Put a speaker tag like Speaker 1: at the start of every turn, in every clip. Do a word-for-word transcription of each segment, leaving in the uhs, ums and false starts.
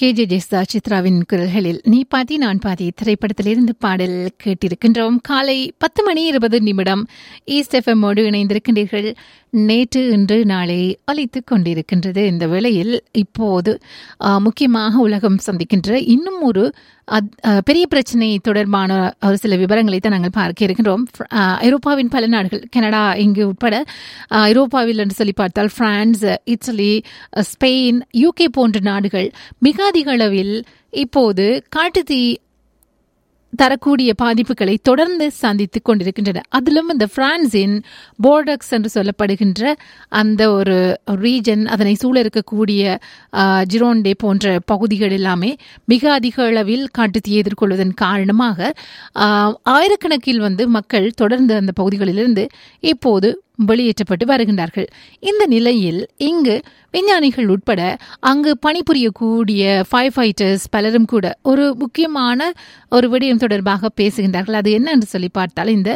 Speaker 1: K J ஜெஸ்தா சித்ராவின் குரல்களில் நீ பாதி நான் பாதி திரைப்படத்திலிருந்து பாடல் கேட்டிருக்கின்றோம். காலை பத்து மணி இருபது நிமிடம் ஈஸ்ட் எஃப்எம்மோடு இணைந்திருக்கின்றீர்கள். நேற்று இன்று நாளை அளித்துக் கொண்டிருக்கின்றது. இந்த வேளையில் இப்போது முக்கியமாக உலகம் சந்திக்கின்ற இன்னும் ஒரு பெரிய பிரச்சனை தொடர்பான ஒரு சில விவரங்களை தான் நாங்கள் பார்க்க இருக்கின்றோம். ஐரோப்பாவின் பல நாடுகள், கனடா இங்கு உட்பட ஐரோப்பாவில் என்று சொல்லி பார்த்தால் பிரான்ஸ், இத்தாலி, ஸ்பெயின், யூகே போன்ற நாடுகள் மிக அதிக அளவில் இப்போது காட்டுத்தீ தரக்கூடிய பாதிப்புகளை தொடர்ந்து சந்தித்துக் கொண்டிருக்கின்றன. அதிலும் இந்த பிரான்சின் போர்டக்ஸ் என்று சொல்லப்படுகின்ற அந்த ஒரு ரீஜன், அதனை சூழ இருக்கக்கூடிய ஜிரோண்டே போன்ற பகுதிகள் எல்லாமே மிக அதிக அளவில் காட்டுத்தீயை எதிர்கொள்வதன் காரணமாக ஆயிரக்கணக்கில் வந்து மக்கள் தொடர்ந்து அந்த பகுதிகளிலிருந்து இப்போது வெளியேற்றப்பட்டு வருகின்றார்கள். இந்த நிலையில் இங்கு விஞ்ஞானிகள் உட்பட அங்கு பணிபுரியக்கூடிய ஃபயர் ஃபைட்டர்ஸ் பலரும் கூட ஒரு முக்கியமான ஒரு விடயம் தொடர்பாக பேசுகின்றார்கள். அது என்ன என்று சொல்லி பார்த்தால், இந்த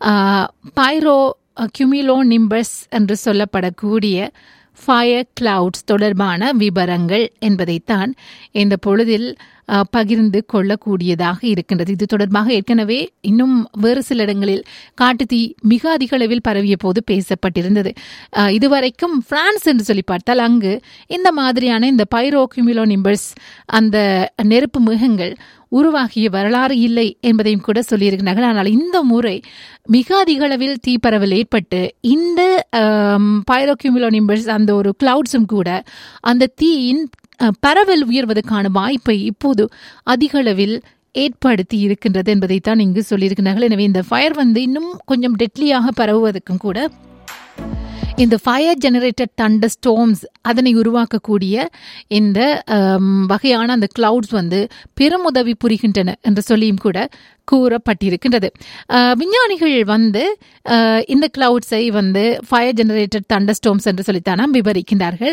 Speaker 1: பைரோ கியூமிலோ நிம்பஸ் என்று சொல்லப்படக்கூடிய ஃபயர் கிளவுட்ஸ் தொடர்பான விவரங்கள் என்பதைத்தான் இந்த பொழுதில் பகிர்ந்து கொள்ளக்கூடியதாக இருக்கின்றது. இது தொடர்பாக ஏற்கனவே இன்னும் வேறு சில இடங்களில் காட்டுத்தீ மிக அதிக அளவில் பரவிய போது பேசப்பட்டிருந்தது. இதுவரைக்கும் பிரான்ஸ் என்று சொல்லி பார்த்தால் அங்கு இந்த மாதிரியான இந்த பைரோ கியூமிலோ நிம்பஸ் அந்த நெருப்பு மேகங்கள் உருவாகிய வரலாறு இல்லை என்பதையும் கூட சொல்லியிருக்கிறார்கள். ஆனால் இந்த முறை மிக அதிக அளவில் தீப்பரவல் ஏற்பட்டு இந்த பைரோக்யூமிலோ நிம்பஸ் அந்த ஒரு கிளவுட்ஸும் கூட அந்த தீயின் பரவல் உயர்வதற்கான வாய்ப்பை இப்போது அதிக அளவில் ஏற்படுத்தி இருக்கின்றது என்பதைத்தான் இங்கு சொல்லியிருக்கிறார்கள். எனவே இந்த ஃபயர் வந்து இன்னும் கொஞ்சம் டெட்லியாக பரவுவதற்கும் கூட இந்த ஃபயர் ஜெனரேட்டட் தண்டர் ஸ்டோம்ஸ் அதனை உருவாக்கக்கூடிய இந்த வகையான அந்த கிளவுட்ஸ் வந்து பெரும் உதவி புரிகின்றன என்று சொல்லியும் கூட கூறப்பட்டிருக்கின்றது. விஞ்ஞானிகள் வந்து இந்த கிளவுட்ஸை வந்து ஃபயர் ஜெனரேட்டட் தண்டர் ஸ்டோம்ஸ் என்று சொல்லித்தானா விவரிக்கின்றார்கள்.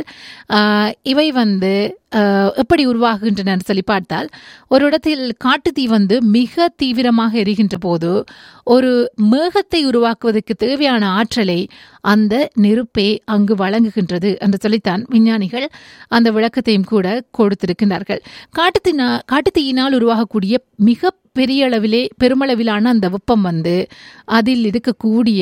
Speaker 1: இவை வந்து எப்படி உருவாகுகின்றன என்று சொல்லி பார்த்தால், ஒரு இடத்தில் காட்டுத்தீ வந்து மிக தீவிரமாக எரிகின்ற போது ஒரு மேகத்தை உருவாக்குவதற்கு தேவையான ஆற்றலை அந்த நெருப்பே அங்கு வழங்குகின்றது என்று சொல்லித்தான் விஞ்ஞானிகள் அந்த விளக்கத்தையும் கூட கொடுத்திருக்கின்றார்கள். காட்டுத்தீனா காட்டுத்தீயினால் உருவாகக்கூடிய மிக பெரிய அளவிலே பெருமளவிலான அந்த வெப்பம் வந்து அதில் இருக்கக்கூடிய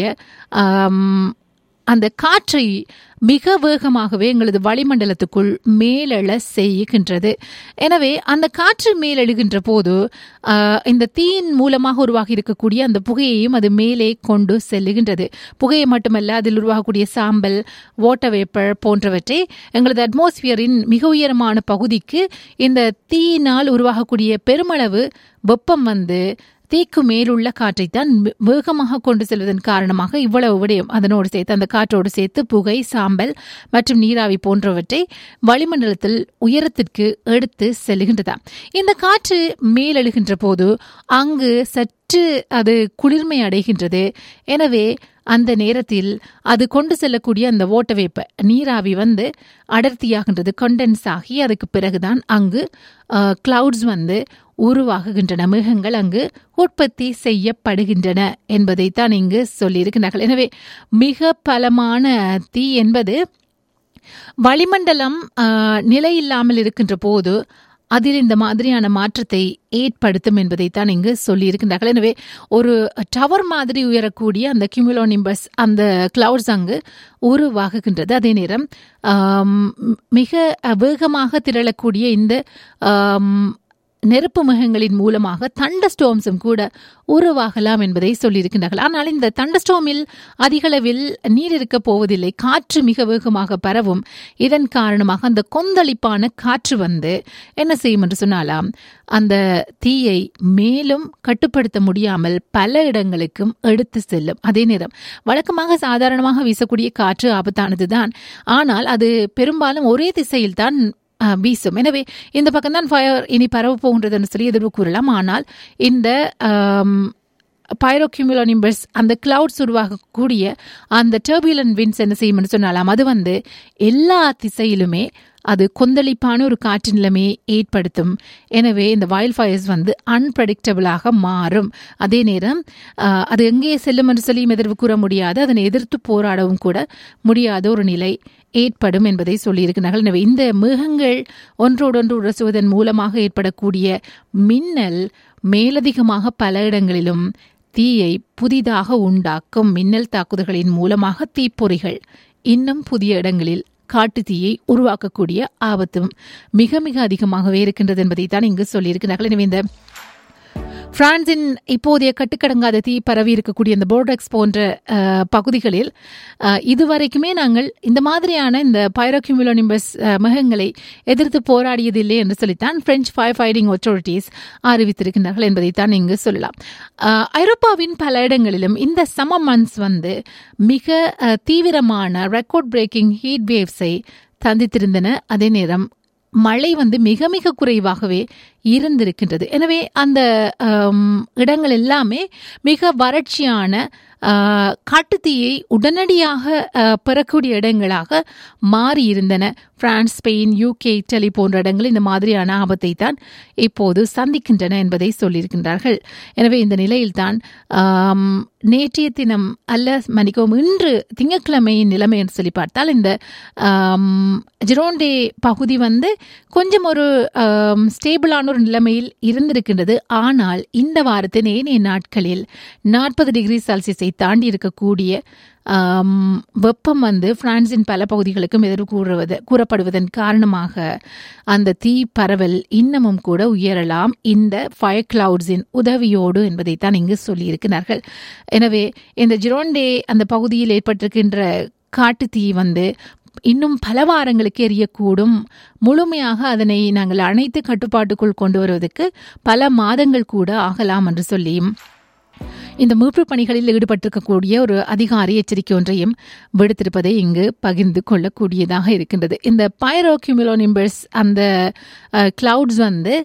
Speaker 1: அந்த காற்றை மிக வேகமாகவே எங்களது வளிமண்டலத்துக்குள் மேலெழ செய்கின்றது. எனவே அந்த காற்று மேலெழுகின்ற போது இந்த தீயின் மூலமாக உருவாகி இருக்கக்கூடிய அந்த புகையையும் அது மேலே கொண்டு செல்லுகின்றது. புகையை மட்டுமல்ல, அதில் உருவாகக்கூடிய சாம்பல், வாட்டர் வேப்பர் போன்றவற்றை எங்களது அட்மாஸ்பியரின் மிக உயரமான பகுதிக்கு இந்த தீயினால் உருவாகக்கூடிய பெருமளவு வெப்பம் வந்து தீக்கு மேலுள்ள காற்றைத்தான் வேகமாக கொண்டு செல்வதன் காரணமாக இவ்வளவு விடயம் அதனோடு சேர்த்து அந்த காற்றோடு சேர்த்து புகை, சாம்பல் மற்றும் நீராவி போன்றவற்றை வளிமண்டலத்தில் உயரத்திற்கு எடுத்து செல்லுகின்றதா. இந்த காற்று மேலெழுகின்ற போது அங்கு சற்று அது குளிர்மை அடைகின்றது. எனவே அந்த நேரத்தில் அது கொண்டு செல்லக்கூடிய அந்த வாட்டர் வேப்பர் நீராவி வந்து அடர்த்தியாகின்றது, கண்டென்ஸ் ஆகி அதுக்கு பிறகுதான் அங்கு கிளவுட்ஸ் வந்து உருவாகுகின்றன, மேகங்கள் அங்கு உற்பத்தி செய்யப்படுகின்றன என்பதைத்தான் இங்கு சொல்லியிருக்கிறார்கள். எனவே மிக பலமான தீ என்பது வளிமண்டலம் நிலையில்லாமல் இருக்கின்ற போது அதில் இந்த மாதிரியான மாற்றத்தை ஏற்படுத்தும் என்பதைத்தான் இங்கு சொல்லியிருக்கின்றார்கள். எனவே ஒரு டவர் மாதிரி உயரக்கூடிய அந்த கியூமுலோ நிம்பஸ் அந்த கிளவுட்ஸ் அங்கு உருவாகுகின்றது. அதே நேரம் மிக வேகமாக திரளக்கூடிய இந்த நெருப்பு மேகங்களின் மூலமாக தண்டர் ஸ்டோம்ஸும் கூட உருவாகலாம் என்பதை சொல்லியிருக்கின்றார்கள். ஆனால் இந்த தண்டர் ஸ்டோமில் அதிகளவில் நீர் இருக்க போவதில்லை, காற்று மிக வேகமாக பரவும். இதன் காரணமாக அந்த கொந்தளிப்பான காற்று வந்து என்ன செய்யும் என்று சொன்னாலாம், அந்த தீயை மேலும் கட்டுப்படுத்த முடியாமல் பல இடங்களுக்கும் எடுத்து செல்லும். அதே நேரம் வழக்கமாக சாதாரணமாக வீசக்கூடிய காற்று ஆபத்தானதுதான், ஆனால் அது பெரும்பாலும் ஒரே திசையில் தான் வீசும். எனவே இந்த பக்கம் தான் ஃபயர் இனி பரவ போகின்றதுன்னு சொல்லி எதிர்வு கூறலாம். ஆனால் இந்த பைரோக்யூமுலோ நிம்பஸ் அந்த கிளவுட்ஸ் உருவாகக்கூடிய அந்த டர்புலன்ட் விண்ட்ஸ் என்ன செய்யும் சொன்னாலாம், அது வந்து எல்லா திசையிலுமே அது கொந்தளிப்பான ஒரு காற்று நிலைமையை ஏற்படுத்தும். எனவே இந்த வைல்ட் ஃபயர்ஸ் வந்து அன்பிரடிக்டபிளாக மாறும். அதே நேரம் அது எங்கே செல்லும் என்று சொல்லி எதிர்வு கூற முடியாது, அதனை எதிர்த்து போராடவும் கூட முடியாத ஒரு நிலை ஏற்படும் என்பதை சொல்லியிருக்கிறார்கள். எனவே இந்த மேகங்கள் ஒன்றோடொன்று உரசுவதன் மூலமாக ஏற்படக்கூடிய மின்னல் மேலதிகமாக பல இடங்களிலும் தீயை புதிதாக உண்டாக்கும். மின்னல் தாக்குதல்களின் மூலமாக தீப்பொறிகள் இன்னும் புதிய இடங்களில் காட்டு தீயை உருவாக்கக்கூடிய ஆபத்தும் மிக மிக அதிகமாகவே இருக்கின்றது என்பதை தான் இங்கு சொல்லியிருக்கிறார்கள். எனவே இந்த பிரான்சின் இப்போதைய கட்டுக்கடங்காத தீ பரவி இருக்கக்கூடிய இந்த போர்டெக்ஸ் போன்ற பகுதிகளில் இதுவரைக்குமே நாங்கள் இந்த மாதிரியான இந்த பைரோக்யூமுலோனிம்பஸ் மேகங்களை எதிர்த்து போராடியதில்லை என்று சொல்லித்தான் பிரெஞ்சு ஃபயர் ஃபைட்டிங் அத்தாரிட்டிஸ் அறிவித்திருக்கின்றார்கள் என்பதைத்தான் இங்கு சொல்லலாம். ஐரோப்பாவின் பல இடங்களிலும் இந்த சம்மர் மந்த்ஸ் வந்து மிக தீவிரமான ரெக்கார்ட் பிரேக்கிங் ஹீட் வேவ்ஸை தந்தித்திருந்தன. அதே நேரம் மழை வந்து மிக மிக குறைவாகவே இருந்திருக்கின்றது. எனவே அந்த இடங்கள் எல்லாமே மிக வறட்சியான காட்டுத்தீயை உடனடியாக பெறக்கூடிய இடங்களாக மாறியிருந்தன. பிரான்ஸ், ஸ்பெயின், யூகே, இட்டலி போன்ற இடங்கள் இந்த மாதிரியான ஆபத்தை தான் இப்போது சந்திக்கின்றன என்பதை சொல்லியிருக்கின்றார்கள். எனவே இந்த நிலையில்தான் நேற்றைய தினம் அல்ல மன்னிக்கவும் இன்று திங்கட்கிழமையின் நிலைமை என்று சொல்லி பார்த்தால் இந்த ஜெரோண்டே பகுதி வந்து கொஞ்சம் ஒரு ஸ்டேபிளான ஒரு நிலைமையில் இருந்திருக்கின்றது. ஆனால் இந்த வாரத்தின் ஏனைய நாட்களில் நாற்பது டிகிரி செல்சியஸை தாண்டி இருக்கக்கூடிய வெப்பம் வந்து பிரான்சின் பல பகுதிகளுக்கும் எதிர்ப்பு கூறுவது கூறப்படுவதன் காரணமாக அந்த தீ பரவல் இன்னமும் கூட உயரலாம் இந்த ஃபயர் கிளவுட்ஸின் உதவியோடு என்பதைத்தான் இங்கு சொல்லியிருக்கிறார்கள். எனவே இந்த ஜெரோண்டே அந்த பகுதியில் ஏற்பட்டிருக்கின்ற காட்டு தீ வந்து இன்னும் பல வாரங்களுக்கு எரியக்கூடும். முழுமையாக அதனை நாங்கள் அனைத்து கட்டுப்பாட்டுக்குள் கொண்டு வருவதற்கு பல மாதங்கள் கூட ஆகலாம் என்று சொல்லியும் இந்த மீட்பு பணிகளில் ஈடுபட்டிருக்கக்கூடிய ஒரு அதிகாரி எச்சரிக்கை ஒன்றையும் விடுத்திருப்பதை இங்கு பகிர்ந்து கொள்ளக்கூடியதாக இருக்கின்றது. இந்த பைரோக்யூமுலோனிம்பஸ் அந்த கிளவுட்ஸ் வந்து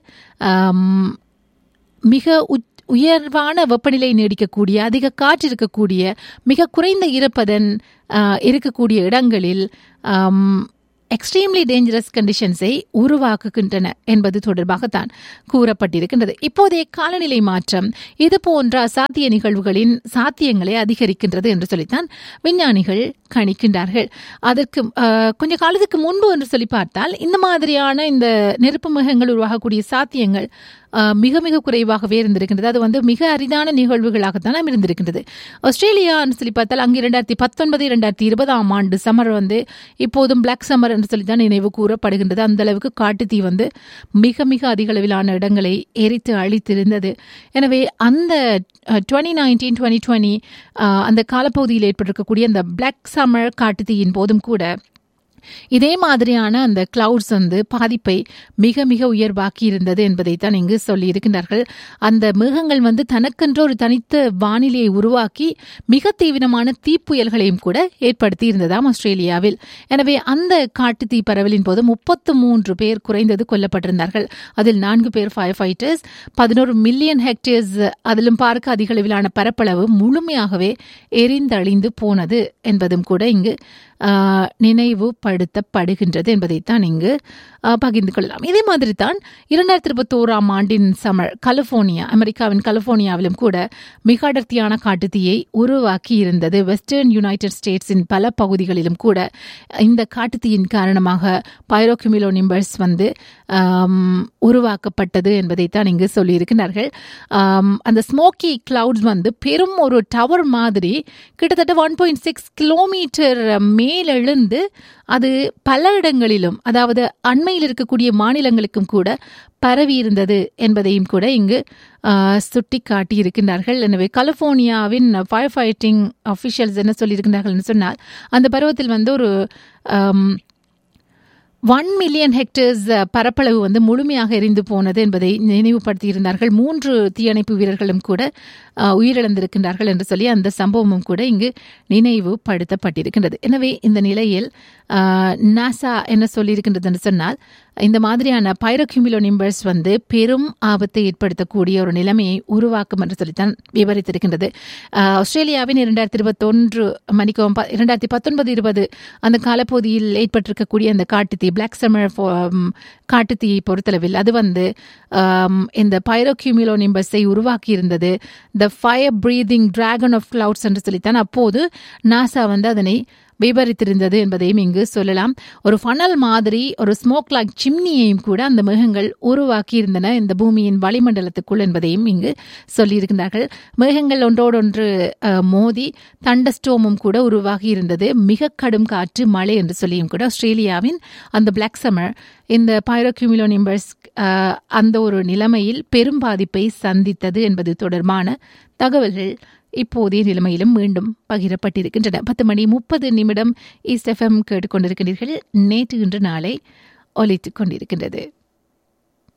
Speaker 1: மிக உயர்வான வெப்பநிலை நீடிக்கக்கூடிய, அதிக காற்று இருக்கக்கூடிய, மிக குறைந்த ஈரப்பதன் இருக்கக்கூடிய இடங்களில் எக்ஸ்ட்ரீம்லி டேஞ்சரஸ் கண்டிஷன்ஸை உருவாக்குகின்றன என்பது தொடர்பாகத்தான் கூறப்பட்டிருக்கின்றது. இப்போதைய காலநிலை மாற்றம் இது போன்ற அசாத்திய நிகழ்வுகளின் சாத்தியங்களை அதிகரிக்கின்றது என்று சொல்லித்தான் விஞ்ஞானிகள் கணிக்கின்றார்கள். அதற்கு கொஞ்ச காலத்துக்கு முன்பு என்று சொல்லி பார்த்தால் இந்த மாதிரியான இந்த நெருப்பு மேகங்கள் உருவாகக்கூடிய சாத்தியங்கள் மிக மிக குறைவாகவே இருந்திருக்கின்றது. அது வந்து மிக அரிதான நிகழ்வுகளாகத்தான் இருந்திருக்கின்றது. ஆஸ்திரேலியா சொல்லி பார்த்தால் அங்கு இரண்டாயிரத்தி பத்தொன்பது இரண்டாயிரத்தி இருபதாம் ஆண்டு சம்மர் வந்து இப்போதும் பிளாக் சம்மர் என்று சொல்லித்தான் நினைவு கூறப்படுகின்றது. அந்த அளவுக்கு காட்டுத்தீ வந்து மிக மிக அதிக அளவிலான இடங்களை எரித்து அழித்திருந்தது. எனவே அந்த டுவெண்ட்டி நைன்டீன் டுவெண்ட்டி டுவெண்ட்டி அந்த காலப்பகுதியில் ஏற்பட்டிருக்கக்கூடிய அந்த பிளாக் சம்மர் காட்டுத்தீயின் போதும் கூட இதே மாதிரியான அந்த கிளவுட்ஸ் வந்து பாதிப்பை மிக மிக உயர்வாக்கி இருந்தது என்பதைத்தான் இங்கு சொல்லியிருக்கின்றார்கள். அந்த மேகங்கள் வந்து தனக்கென்ற ஒரு தனித்த வானிலையை உருவாக்கி மிக தீவிரமான தீப்புயல்களையும் கூட ஏற்படுத்தி இருந்ததாம் ஆஸ்திரேலியாவில். எனவே அந்த காட்டு தீ பரவலின் போது முப்பத்து மூன்று பேர் குறைந்தது கொல்லப்பட்டிருந்தார்கள். அதில் நான்கு பேர் ஃபயர் ஃபைட்டர்ஸ். பதினோரு மில்லியன் ஹெக்டேர்ஸ் அதிலும் பார்க்க அதிக அளவிலான பரப்பளவு முழுமையாகவே எரிந்தழிந்து போனது என்பதும் கூட இங்கு நினைவுபடுத்தப்படுகின்றது என்பதைத்தான் இங்கு பகிர்ந்து கொள்ளலாம். இதே மாதிரி தான் இரண்டாயிரத்தி இருபத்தி ஓராம் ஆண்டின் சமர் கலிபோர்னியா, அமெரிக்காவின் கலிபோர்னியாவிலும் கூட மிக அடர்த்தியான காட்டுத்தீயை உருவாக்கி இருந்தது. வெஸ்டர்ன் யுனைடெட் ஸ்டேட்ஸின் பல பகுதிகளிலும் கூட இந்த காட்டுத்தீயின் காரணமாக பைரோக்யூமுலோனிம்பஸ் வந்து உருவாக்கப்பட்டது என்பதைத்தான் இங்கு சொல்லியிருக்கிறார்கள். அந்த ஸ்மோக்கி கிளவுட்ஸ் வந்து பெரும் ஒரு டவர் மாதிரி கிட்டத்தட்ட ஒன் பாயிண்ட் சிக்ஸ் கிலோமீட்டர் மேலெழுந்து அது பல இடங்களிலும், அதாவது அண்மையில் இருக்கக்கூடிய மாநிலங்களுக்கும் கூட பரவி இருந்தது என்பதையும் கூட இங்கு சுட்டி காட்டியிருக்கின்றார்கள். எனவே கலிபோர்னியாவின் ஃபயர் ஃபைட்டிங் அஃபிஷியல்ஸ் என்ன சொல்லியிருக்கிறார்கள் சொன்னால் அந்த பருவத்தில் வந்து ஒரு ஒன் மில்லியன் ஹெக்டேர்ஸ் பரப்பளவு வந்து முழுமையாக எரிந்து போனது என்பதை நினைவுபடுத்தியிருந்தார்கள். மூன்று தீயணைப்பு வீரர்களும் கூட உயிரிழந்திருக்கின்றார்கள் என்று சொல்லி அந்த சம்பவமும் கூட இங்கு நினைவுபடுத்தப்பட்டிருக்கின்றது. எனவே இந்த நிலையில் நாசா என்ன சொல்லியிருக்கின்றது என்று சொன்னால் இந்த மாதிரியான பைரோக்யூமுலோனிம்பஸ் வந்து பெரும் ஆபத்தை ஏற்படுத்தக்கூடிய ஒரு நிலைமையை உருவாக்கும் என்று சொல்லித்தான் விவரித்திருக்கின்றது. ஆஸ்திரேலியாவின் இரண்டாயிரத்தி இருபத்தி ஒன்று மணிக்கும் இரண்டாயிரத்தி பத்தொன்பது இருபது அந்த காலப்பகுதியில் ஏற்பட்டிருக்கக்கூடிய அந்த காட்டுத்தீ பிளாக் சம்மர் காட்டுத்தீயை பொறுத்தளவில் அது வந்து இந்த பைரோக்யூமுலோனிம்பஸை உருவாக்கி இருந்தது. The fire breathing dragon of clouds என்று சொல்லித்தான் அப்போது நாசா வந்து அதனை விபரித்திருந்தது என்பதையும் இங்கு சொல்லலாம். ஒரு ஃபனல் மாதிரி ஒரு ஸ்மோக் லைக் சிம்னியையும் கூட அந்த மேகங்கள் உருவாக்கி இருந்தன இந்த பூமியின் வளிமண்டலத்துக்குள் என்பதையும் இங்கு சொல்லியிருக்கிறார்கள். மேகங்கள் ஒன்றோடொன்று மோதி தண்டஸ்டோமும் கூட உருவாகி இருந்தது. மிக கடும் காற்று மழை என்று சொல்லியும் கூட ஆஸ்திரேலியாவின் அந்த பிளாக் சம்மர் இந்த பைரோக்யூமிலோனிம்பஸ் அந்த ஒரு நிலைமையில் பெரும் பாதிப்பை சந்தித்தது என்பது தொடர்பான தகவல்கள் இப்போதைய நிலைமையிலும் மீண்டும் பகிரப்பட்டிருக்கின்றன. பத்து மணி முப்பது நிமிடம் ஈஸ்ட் எஃப்எம் கேட்டுக்கொண்டிருக்கின்றீர்கள். நேற்று இன்று நாளை ஒலித்துக் கொண்டிருக்கின்றது.